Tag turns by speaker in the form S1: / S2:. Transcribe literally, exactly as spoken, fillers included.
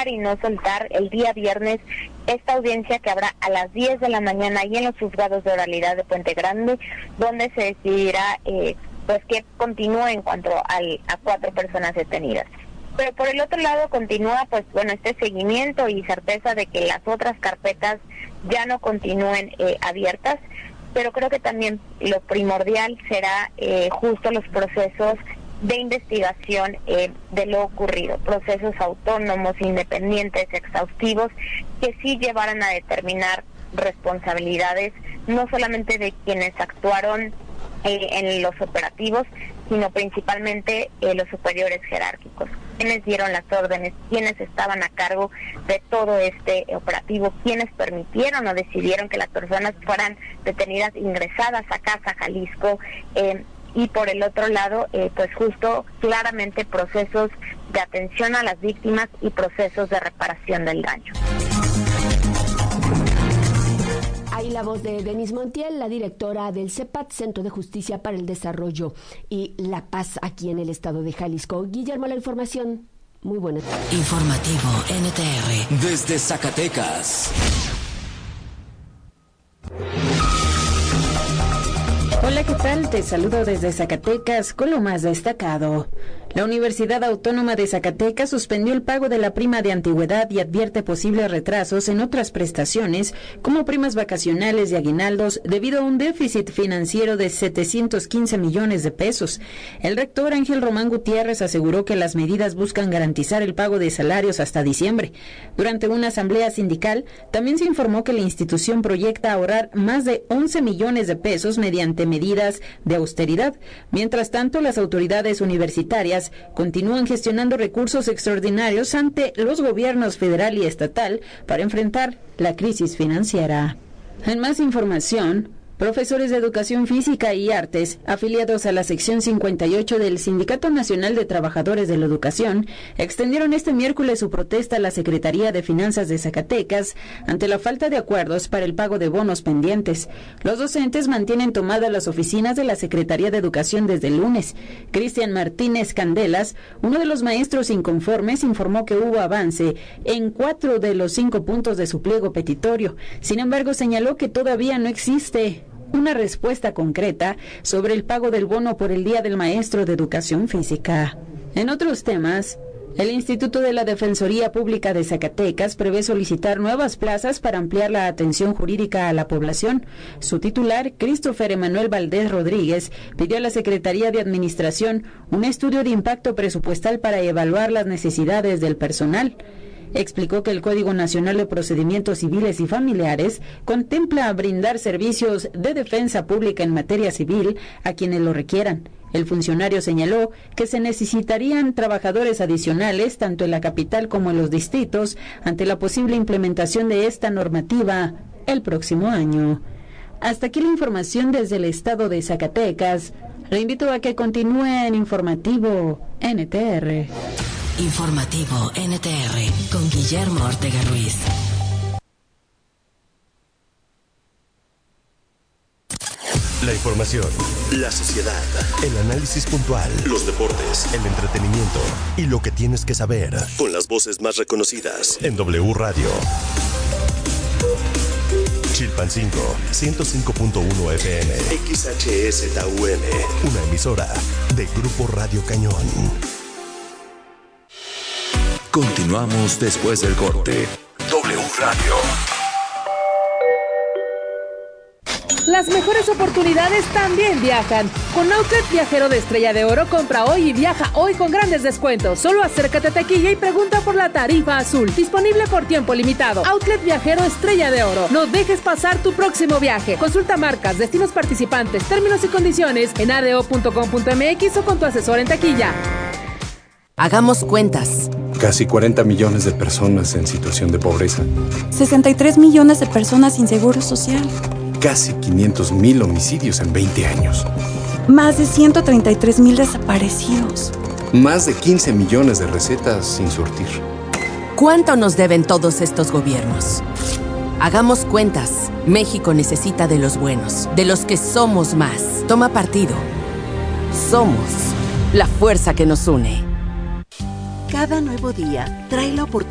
S1: dejar y no soltar el día viernes esta audiencia que habrá a las diez de la mañana y en los juzgados de oralidad de Puente Grande, donde se decidirá eh, pues que continúe en cuanto al, a cuatro personas detenidas. Pero por el otro lado continúa pues bueno este seguimiento y certeza de que las otras carpetas ya no continúen eh, abiertas, pero creo que también lo primordial será eh, justo los procesos de investigación eh, de lo ocurrido, procesos autónomos, independientes, exhaustivos, que sí llevaran a determinar responsabilidades, no solamente de quienes actuaron eh, en los operativos, sino principalmente eh, los superiores jerárquicos, quienes dieron las órdenes, quienes estaban a cargo de todo este operativo, quienes permitieron o decidieron que las personas fueran detenidas, ingresadas a Casa Jalisco, eh, y por el otro lado, eh, pues justo claramente procesos de atención a las víctimas y procesos de reparación del daño.
S2: Ahí la voz de Denise Montiel, la directora del CEPAT, Centro de Justicia para el Desarrollo y la Paz aquí en el estado de Jalisco. Guillermo, la información. Muy buena.
S3: Informativo N T R desde Zacatecas.
S4: Hola, ¿qué tal? Te saludo desde Zacatecas con lo más destacado. La Universidad Autónoma de Zacatecas suspendió el pago de la prima de antigüedad y advierte posibles retrasos en otras prestaciones, como primas vacacionales y aguinaldos, debido a un déficit financiero de setecientos quince millones de pesos. El rector Ángel Román Gutiérrez aseguró que las medidas buscan garantizar el pago de salarios hasta diciembre. Durante una asamblea sindical, también se informó que la institución proyecta ahorrar más de once millones de pesos mediante medidas de austeridad. Mientras tanto, las autoridades universitarias continúan gestionando recursos extraordinarios ante los gobiernos federal y estatal para enfrentar la crisis financiera. En más información, profesores de Educación Física y Artes, afiliados a la sección cincuenta y ocho del Sindicato Nacional de Trabajadores de la Educación, extendieron este miércoles su protesta a la Secretaría de Finanzas de Zacatecas ante la falta de acuerdos para el pago de bonos pendientes. Los docentes mantienen tomadas las oficinas de la Secretaría de Educación desde el lunes. Cristian Martínez Candelas, uno de los maestros inconformes, informó que hubo avance en cuatro de los cinco puntos de su pliego petitorio. Sin embargo, señaló que todavía no existe una respuesta concreta sobre el pago del bono por el Día del Maestro de Educación Física. En otros temas, el Instituto de la Defensoría Pública de Zacatecas prevé solicitar nuevas plazas para ampliar la atención jurídica a la población. Su titular, Christopher Emanuel Valdés Rodríguez, pidió a la Secretaría de Administración un estudio de impacto presupuestal para evaluar las necesidades del personal. Explicó que el Código Nacional de Procedimientos Civiles y Familiares contempla brindar servicios de defensa pública en materia civil a quienes lo requieran. El funcionario señaló que se necesitarían trabajadores adicionales tanto en la capital como en los distritos ante la posible implementación de esta normativa el próximo año. Hasta aquí la información desde el estado de Zacatecas. Le invito a que continúe en Informativo N T R.
S3: Informativo N T R con Guillermo Ortega Ruiz.
S5: La información, la sociedad, el análisis puntual, los deportes, el entretenimiento y lo que tienes que saber con las voces más reconocidas en W Radio. Chilpancingo, ciento cinco punto uno F M, X H S T U M, una emisora de Grupo Radio Cañón.
S6: Continuamos después del corte. W Radio.
S7: Las mejores oportunidades también viajan. Con Outlet Viajero de Estrella de Oro, compra hoy y viaja hoy con grandes descuentos. Solo acércate a taquilla y pregunta por la tarifa azul. Disponible por tiempo limitado. Outlet Viajero Estrella de Oro. No dejes pasar tu próximo viaje. Consulta marcas, destinos participantes, términos y condiciones en a d o punto com punto m x o con tu asesor en taquilla.
S3: Hagamos cuentas.
S8: Casi cuarenta millones de personas en situación de pobreza.
S9: sesenta y tres millones de personas sin seguro social.
S8: Casi quinientos mil homicidios en veinte años.
S9: Más de ciento treinta y tres mil desaparecidos.
S8: Más de quince millones de recetas sin surtir.
S3: ¿Cuánto nos deben todos estos gobiernos? Hagamos cuentas. México necesita de los buenos, de los que somos más. Toma partido. Somos la fuerza que nos une.
S10: Cada nuevo día trae la oportunidad